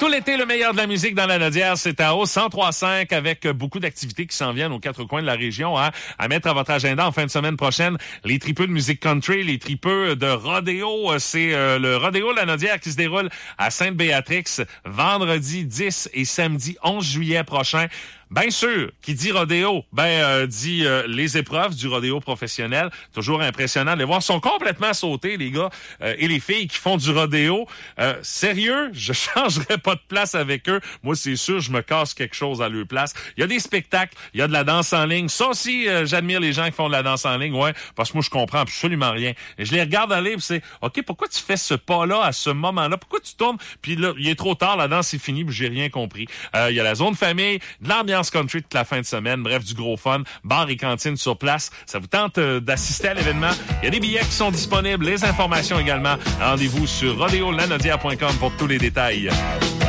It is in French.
Tout l'été, le meilleur de la musique dans la Nodière, c'est à Haut 103.5 avec beaucoup d'activités qui s'en viennent aux quatre coins de la région à mettre à votre agenda en fin de semaine prochaine. Les tripeux de musique country, les tripeux de rodéo, c'est le rodéo La Nodière qui se déroule à Sainte-Béatrix vendredi 10 et samedi 11 juillet prochain. Bien sûr, qui dit rodéo, dit les épreuves du rodéo professionnel. Toujours impressionnant de les voir. Ils sont complètement sautés, les gars et les filles qui font du rodéo. Sérieux, je changerais pas de place avec eux. Moi, c'est sûr, je me casse quelque chose à leur place. Il y a des spectacles, il y a de la danse en ligne. Ça aussi, j'admire les gens qui font de la danse en ligne, ouais, parce que moi, je comprends absolument rien. Et je les regarde aller, puis c'est, OK, pourquoi tu fais ce pas-là à ce moment-là? Pourquoi tu tournes? Puis là, il est trop tard, la danse est finie, puis j'ai rien compris. Il y a la zone famille, de l'ambiance country toute la fin de semaine, bref, du gros fun, bar et cantine sur place. Ça vous tente d'assister à l'événement? Il y a des billets qui sont disponibles, les informations également. Rendez-vous sur rodeolanodière.com pour tous les détails.